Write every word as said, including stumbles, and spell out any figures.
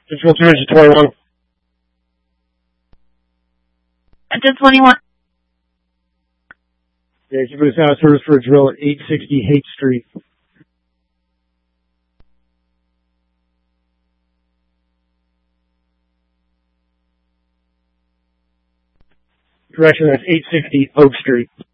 Digital two, engine twenty-one. Engine twenty-one. Yeah, give us out of service for a drill at eight sixty Haight Street. Correction, that's eight sixty Oak Street.